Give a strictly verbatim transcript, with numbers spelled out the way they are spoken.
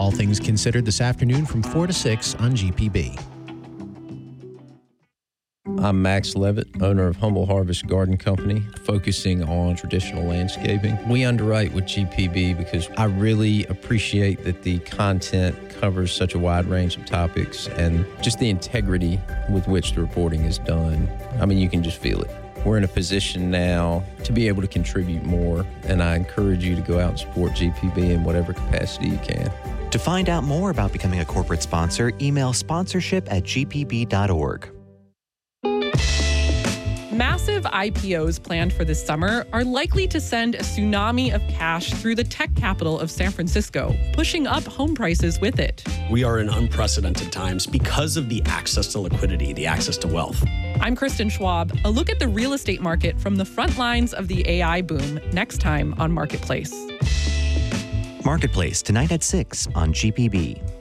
All Things Considered this afternoon from four to six on G P B. I'm Max Levitt, owner of Humble Harvest Garden Company, focusing on traditional landscaping. We underwrite with G P B because I really appreciate that the content covers such a wide range of topics and just the integrity with which the reporting is done. I mean, you can just feel it. We're in a position now to be able to contribute more, and I encourage you to go out and support G P B in whatever capacity you can. To find out more about becoming a corporate sponsor, email sponsorship at g p b dot org. Massive I P Os planned for this summer are likely to send a tsunami of cash through the tech capital of San Francisco, pushing up home prices with it. We are in unprecedented times because of the access to liquidity, the access to wealth. I'm Kristen Schwab. A look at the real estate market from the front lines of the A I boom next time on Marketplace. Marketplace, tonight at six on G P B.